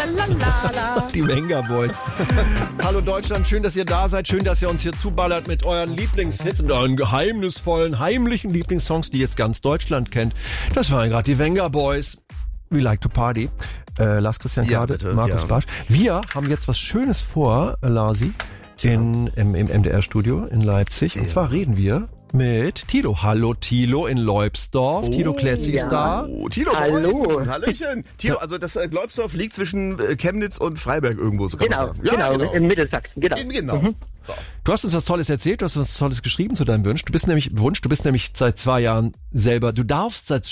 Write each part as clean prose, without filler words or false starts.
Die Venga Boys. Hallo Deutschland, schön, dass ihr da seid. Schön, dass ihr uns hier zuballert mit euren Lieblingshits und euren geheimnisvollen, heimlichen Lieblingssongs, die jetzt ganz Deutschland kennt. Das waren gerade die Venga Boys. We like to party. Lars Christian Kade, Markus Bartsch. Wir haben jetzt was Schönes vor, Larsi, im MDR-Studio in Leipzig. Und zwar reden wir mit Thilo. Hallo Thilo in Leubsdorf. Thilo Classic Star. Oh, Thilo, hallo. Hallöchen. Thilo, also das Leubsdorf liegt zwischen Chemnitz und Freiberg irgendwo. So genau, in Mittelsachsen. Genau. Mhm. So. Du hast uns was Tolles erzählt, du hast uns was Tolles geschrieben zu deinem Wunsch. Du bist nämlich seit 2 Jahren selber, du darfst seit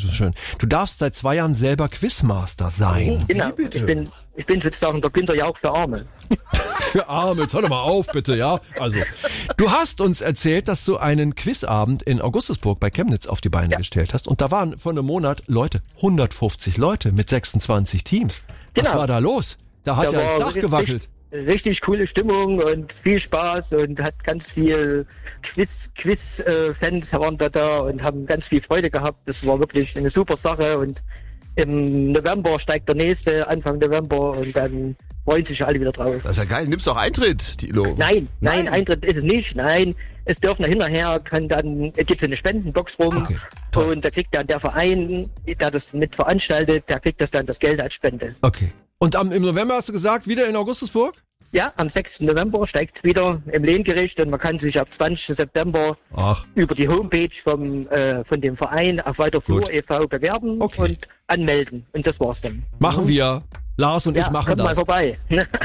2 Jahren selber Quizmaster sein. Oh, genau, ich bin sozusagen der Günther Jauch für Arme. Für Arme, jetzt hör doch mal auf bitte, ja. Also, du hast uns erzählt, dass du einen Quizabend in Augustusburg bei Chemnitz auf die Beine gestellt hast. Und da waren vor einem Monat 150 Leute mit 26 Teams. Was war da los? Da hat ja das Dach gewackelt. Richtig coole Stimmung und viel Spaß und hat ganz viel Quiz-Fans waren da und haben ganz viel Freude gehabt. Das war wirklich eine super Sache und im November steigt der nächste, Anfang November und dann freuen sich alle wieder drauf. Das ist ja geil. Nimmst du auch Eintritt, Thilo? Nein, Eintritt ist es nicht. Nein, es dürfen hinterher, gibt so eine Spendenbox rum und da kriegt dann der Verein, der das mit veranstaltet, der kriegt das Geld als Spende. Okay. Und im November hast du gesagt, wieder in Augustusburg? Ja, am 6. November steigt es wieder im Lehngericht und man kann sich ab 20. September über die Homepage von dem Verein auf Weiterflur e.V. bewerben und anmelden. Und das war's dann. Machen wir. Lars und ich machen kommt das. Mal vorbei.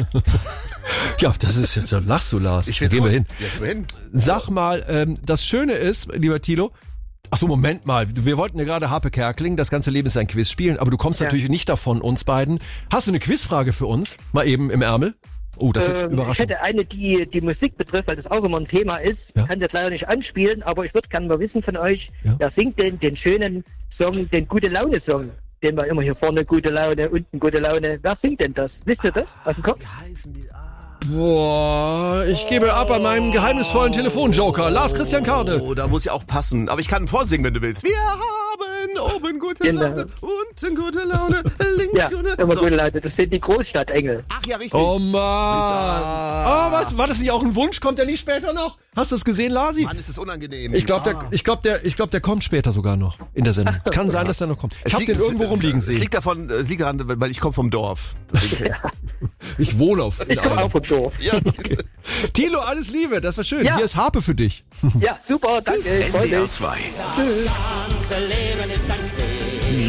Ja, das ist jetzt, da lachst du, Lars. Gehen wir hin. Sag mal, das Schöne ist, lieber Thilo, achso, Moment mal. Wir wollten ja gerade Harpe Kerkeling, das ganze Leben ist ein Quiz spielen, aber du kommst natürlich nicht davon, uns beiden. Hast du eine Quizfrage für uns? Mal eben im Ärmel? Oh, das ist überraschend. Ich hätte eine, die Musik betrifft, weil das auch immer ein Thema ist. Ich kann das leider nicht anspielen, aber ich würde gerne mal wissen von euch, wer singt denn den schönen Song, den Gute-Laune-Song? Den wir immer hier vorne gute Laune, unten gute Laune. Wer singt denn das? Wisst ihr das aus dem Kopf? Wie heißen die? Boah, ich gebe ab an meinem geheimnisvollen Telefonjoker. Lars Christian Kade. Oh, da muss ich auch passen. Aber ich kann vorsingen, wenn du willst. Wir haben oben gute Laune, unten gute Laune, links gute Laune. Gute Laune. Das sind die Großstadtengel. Ach ja, richtig. Oh Mann. Oh, was? War das nicht auch ein Wunsch? Kommt der nicht später noch? Hast du es gesehen, Lasi? Mann, ist das unangenehm. Ich glaube, der kommt später sogar noch in der Sendung. Es kann sein, dass der noch kommt. Ich habe den irgendwo rumliegen sehen. Es liegt daran, weil ich komme vom Dorf. Ich wohne auf vom Dorf. Ja. Thilo, alles Liebe, das war schön. Hier ist Harpe für dich. Ja, super, danke. NDR 2. Tschüss. Das ganze Leben ist ein